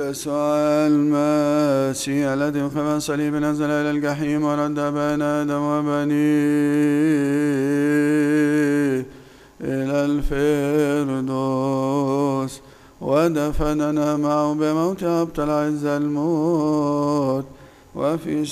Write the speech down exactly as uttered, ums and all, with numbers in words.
يسوع المسيح الذي بقبل الصليب نزل إلى الجحيم ورد بني آدم وبنيه إلى الفردوس ودفننا معه بموت أبطل عز الموت وفي